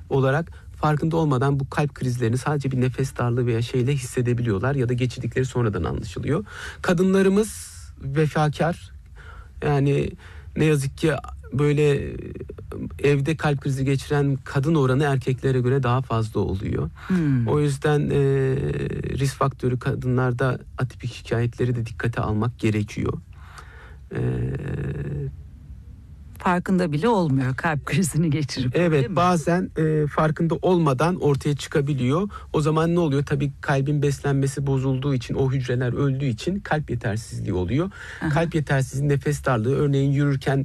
olarak farkında olmadan bu kalp krizlerini sadece bir nefes darlığı veya şeyle hissedebiliyorlar ya da geçirdikleri sonradan anlaşılıyor. Kadınlarımız vefakar, yani ne yazık ki böyle evde kalp krizi geçiren kadın oranı erkeklere göre daha fazla oluyor. O yüzden risk faktörü kadınlarda atipik şikayetleri de dikkate almak gerekiyor. Farkında bile olmuyor kalp krizini geçirip. Evet, bazen farkında olmadan ortaya çıkabiliyor. O zaman ne oluyor? Tabii kalbin beslenmesi bozulduğu için, o hücreler öldüğü için kalp yetersizliği oluyor. Aha. Kalp yetersizliği, nefes darlığı, örneğin yürürken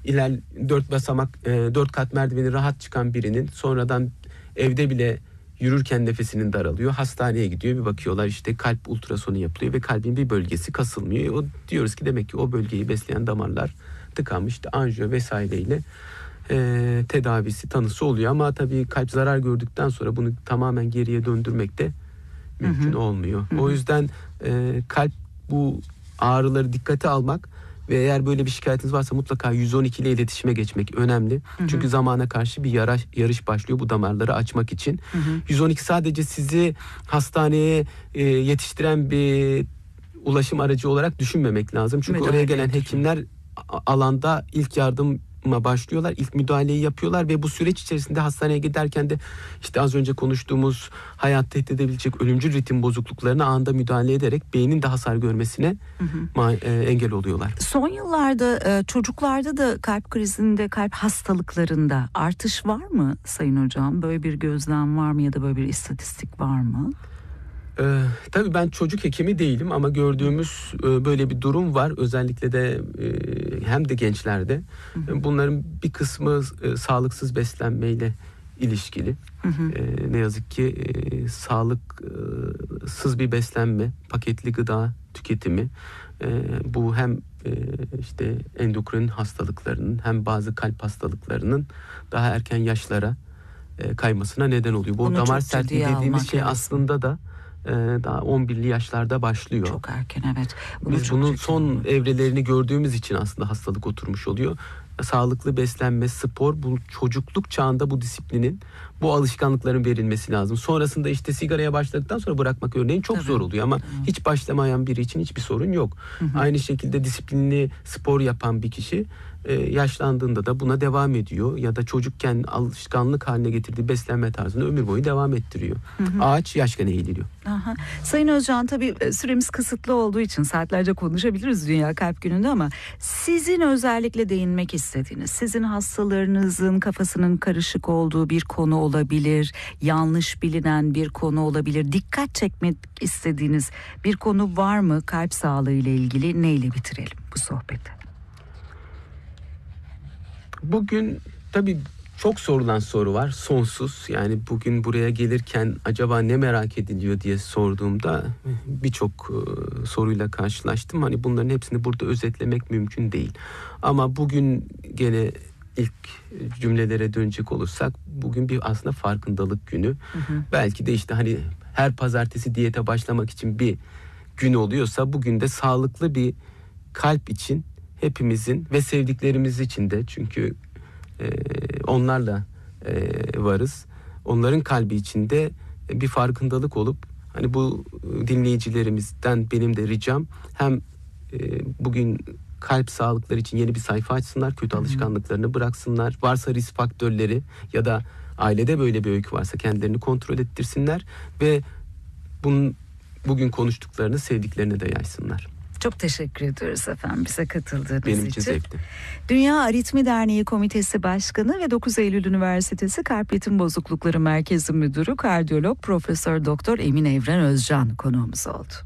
4 kat merdiveni rahat çıkan birinin sonradan evde bile yürürken nefesinin daralıyor. Hastaneye gidiyor, bir bakıyorlar işte kalp ultrasonu yapılıyor ve kalbin bir bölgesi kasılmıyor. O, diyoruz ki demek ki o bölgeyi besleyen damarlar tıkanmış, işte anjiyo vesaireyle tedavisi, tanısı oluyor. Ama tabii kalp zarar gördükten sonra bunu tamamen geriye döndürmek de mümkün olmuyor. O yüzden kalp bu ağrıları dikkate almak ve eğer böyle bir şikayetiniz varsa mutlaka 112 ile iletişime geçmek önemli. Çünkü zamana karşı bir yarış başlıyor bu damarları açmak için. 112 sadece sizi hastaneye yetiştiren bir ulaşım aracı olarak düşünmemek lazım. Çünkü oraya gelen hekimler alanda ilk yardıma başlıyorlar. İlk müdahaleyi yapıyorlar ve bu süreç içerisinde hastaneye giderken de işte az önce konuştuğumuz hayat tehdit edebilecek ölümcül ritim bozukluklarına anında müdahale ederek beynin de hasar görmesine engel oluyorlar. Son yıllarda çocuklarda da kalp krizinde, kalp hastalıklarında artış var mı Sayın Hocam? Böyle bir gözlem var mı ya da böyle bir istatistik var mı? Tabii ben çocuk hekimi değilim ama gördüğümüz böyle bir durum var. Özellikle de hem de gençlerde. Bunların bir kısmı sağlıksız beslenmeyle ilişkili. Ne yazık ki sağlıksız bir beslenme, paketli gıda tüketimi. Bu hem işte endokrin hastalıklarının hem bazı kalp hastalıklarının daha erken yaşlara kaymasına neden oluyor. Bu damar sertliği dediğimiz şey aslında da daha 11'li yaşlarda başlıyor. Çok erken, evet. Biz bunun son evrelerini gördüğümüz için aslında hastalık oturmuş oluyor. Sağlıklı beslenme, spor, bu çocukluk çağında bu disiplinin, bu alışkanlıkların verilmesi lazım. Sonrasında işte sigaraya başladıktan sonra bırakmak örneğin çok zor oluyor ama hiç başlamayan biri için hiçbir sorun yok. Aynı şekilde disiplinli spor yapan bir kişi yaşlandığında da buna devam ediyor ya da çocukken alışkanlık haline getirdiği beslenme tarzını ömür boyu devam ettiriyor. Ağaç yaşken eğiliyor. Sayın Özcan, tabii süremiz kısıtlı olduğu için saatlerce konuşabiliriz Dünya Kalp Günü'nde ama sizin özellikle değinmek istediğiniz, sizin hastalarınızın kafasının karışık olduğu bir konu olabilir, yanlış bilinen bir konu olabilir, dikkat çekmek istediğiniz bir konu var mı kalp sağlığı ile ilgili? Neyle bitirelim bu sohbeti? Bugün tabii çok sorulan soru var, sonsuz. Yani bugün buraya gelirken acaba ne merak ediliyor diye sorduğumda birçok soruyla karşılaştım. Hani bunların hepsini burada özetlemek mümkün değil. Ama bugün gene ilk cümlelere dönecek olursak bugün bir aslında farkındalık günü. Belki de işte hani her pazartesi diyete başlamak için bir gün oluyorsa bugün de sağlıklı bir kalp için hepimizin ve sevdiklerimiz için de, çünkü onlarla varız. Onların kalbi içinde bir farkındalık olup hani bu dinleyicilerimizden benim de ricam hem bugün kalp sağlıkları için yeni bir sayfa açsınlar, kötü alışkanlıklarını bıraksınlar. Varsa risk faktörleri ya da ailede böyle bir öykü varsa kendilerini kontrol ettirsinler ve bugün konuştuklarını sevdiklerine de yaysınlar. Çok teşekkür ediyoruz efendim bize katıldığınız için. Benim için zevkti. Dünya Aritmi Derneği Komitesi Başkanı ve 9 Eylül Üniversitesi Kalp Ritim Bozuklukları Merkezi Müdürü Kardiyolog Profesör Doktor Emin Evren Özcan konuğumuz oldu.